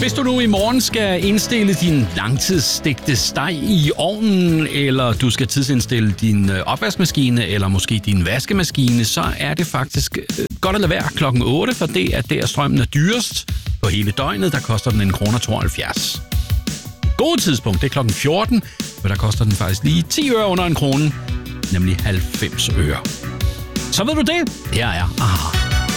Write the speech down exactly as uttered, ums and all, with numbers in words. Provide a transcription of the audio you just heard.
Hvis du nu i morgen skal indstille din langtidsstegte steg i ovnen, eller du skal tidsindstille din opvaskemaskine, eller måske din vaskemaskine, så er det faktisk godt at lade være klokken otte, for det er der strømmen er dyrest. På hele døgnet, der koster den en krone tooghalvfjerds. Gode tidspunkt, det er klokken fjorten, for der koster den faktisk lige ti øre under en krone, nemlig halvfems øre. Så ved du det? Her er aha.